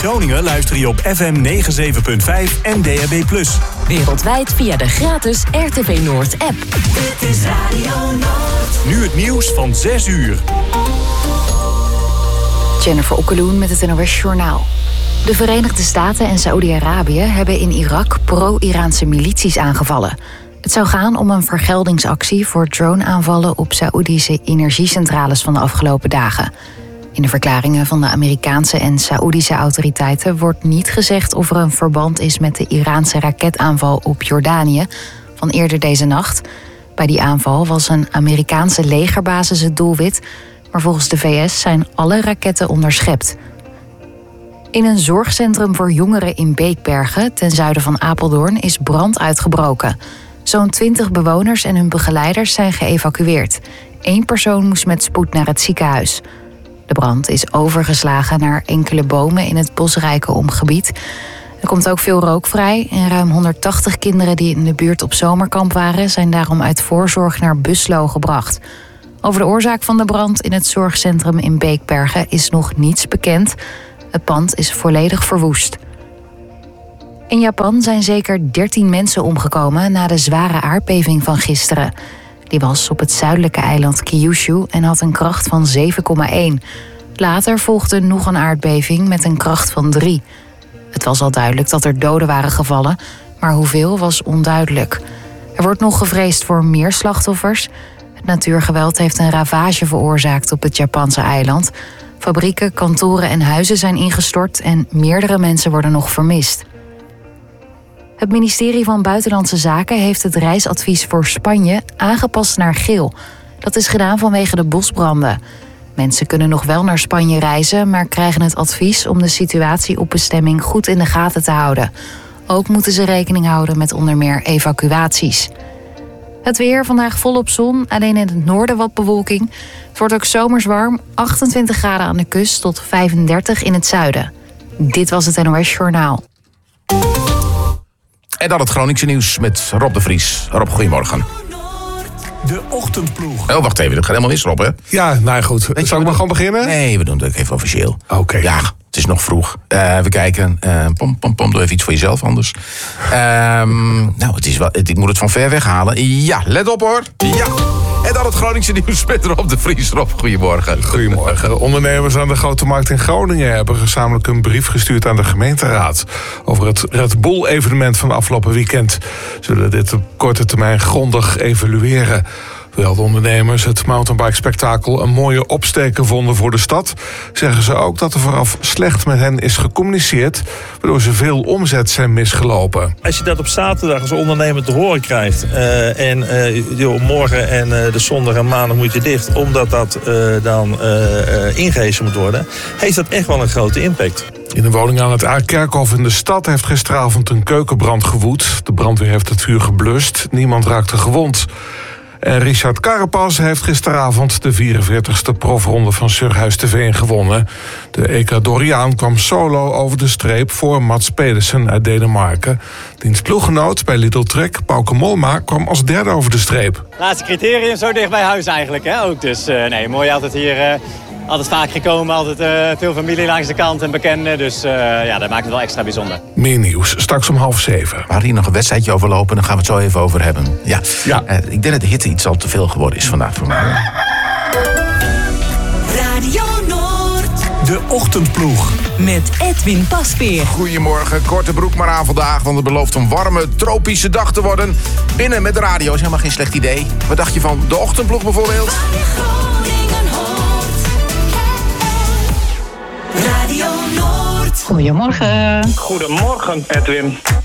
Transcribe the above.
Groningen luister je op FM 97.5 en DAB+. Wereldwijd via de gratis RTV Noord app. Dit is Radio Noord. Nu het nieuws van 6 uur. Jennifer Okkeloen met het NOS Journaal. De Verenigde Staten en Saoedi-Arabië hebben in Irak pro-Iraanse milities aangevallen. Het zou gaan om een vergeldingsactie voor drone-aanvallen op Saoedische energiecentrales van de afgelopen dagen. In de verklaringen van de Amerikaanse en Saoedische autoriteiten wordt niet gezegd of er een verband is met de Iraanse raketaanval op Jordanië van eerder deze nacht. Bij die aanval was een Amerikaanse legerbasis het doelwit, maar volgens de VS zijn alle raketten onderschept. In een zorgcentrum voor jongeren in Beekbergen, ten zuiden van Apeldoorn, is brand uitgebroken. Zo'n 20 bewoners en hun begeleiders zijn geëvacueerd. 1 persoon moest met spoed naar het ziekenhuis. De brand is overgeslagen naar enkele bomen in het bosrijke omgebied. Er komt ook veel rook vrij en ruim 180 kinderen die in de buurt op zomerkamp waren zijn daarom uit voorzorg naar Buslo gebracht. Over de oorzaak van de brand in het zorgcentrum in Beekbergen is nog niets bekend. Het pand is volledig verwoest. In Japan zijn zeker 13 mensen omgekomen na de zware aardbeving van gisteren. Die was op het zuidelijke eiland Kyushu en had een kracht van 7,1. Later volgde nog een aardbeving met een kracht van 3. Het was al duidelijk dat er doden waren gevallen, maar hoeveel was onduidelijk. Er wordt nog gevreesd voor meer slachtoffers. Het natuurgeweld heeft een ravage veroorzaakt op het Japanse eiland. Fabrieken, kantoren en huizen zijn ingestort en meerdere mensen worden nog vermist. Het ministerie van Buitenlandse Zaken heeft het reisadvies voor Spanje aangepast naar geel. Dat is gedaan vanwege de bosbranden. Mensen kunnen nog wel naar Spanje reizen, maar krijgen het advies om de situatie op bestemming goed in de gaten te houden. Ook moeten ze rekening houden met onder meer evacuaties. Het weer, vandaag volop zon, alleen in het noorden wat bewolking. Het wordt ook zomers warm, 28 graden aan de kust tot 35 in het zuiden. Dit was het NOS Journaal. En dan het Groningse nieuws met Rob de Vries. Rob, goedemorgen. De ochtendploeg. Oh, wacht even, dat gaat helemaal mis, Rob, hè? Ja, nou goed. Zal ik maar gewoon beginnen? Nee, we doen het even officieel. Oké. Ja, het is nog vroeg. We kijken. Doe even iets voor jezelf anders. Nou, ik moet het van ver weg halen. Ja, let op hoor. Ja. En dan het Groningse nieuws met Rob de Vries. Rob, goedemorgen. Goedemorgen. Ondernemers aan de Grote Markt in Groningen hebben gezamenlijk een brief gestuurd aan de gemeenteraad over het Red Bull-evenement van afgelopen weekend. Zullen dit op korte termijn grondig evalueren. Hoewel de ondernemers het mountainbike-spektakel een mooie opsteken vonden voor de stad, zeggen ze ook dat er vooraf slecht met hen is gecommuniceerd, waardoor ze veel omzet zijn misgelopen. Als je dat op zaterdag als ondernemer te horen krijgt morgen en de zondag en maandag moet je dicht, omdat dat dan ingehezen moet worden, heeft dat echt wel een grote impact. In een woning aan het Aarkerkhof in de stad heeft gisteravond een keukenbrand gewoed. De brandweer heeft het vuur geblust. Niemand raakte gewond. En Richard Carapaz heeft gisteravond de 44e profronde van Surhuis TV gewonnen. De Ecuadoriaan kwam solo over de streep voor Mats Pedersen uit Denemarken. Diens ploeggenoot bij Lidl Trek, Pauke Molma, kwam als derde over de streep. Laatste criterium, zo dicht bij huis eigenlijk, hè? Ook. Dus mooi altijd hier. Altijd vaak gekomen, altijd veel familie langs de kant en bekenden. Dus dat maakt het wel extra bijzonder. Meer nieuws, straks om 6:30. We hadden hier nog een wedstrijdje overlopen, daar gaan we het zo even over hebben. Ja. Ik denk dat de hitte iets al te veel geworden is vandaag voor mij. Radio Noord. De ochtendploeg. Met Edwin Pasveer. Goedemorgen, korte broek maar aan vandaag, want het belooft een warme, tropische dag te worden. Binnen met de radio is helemaal geen slecht idee. Wat dacht je van de ochtendploeg bijvoorbeeld? Radio Noord. Goedemorgen. Goedemorgen, Edwin.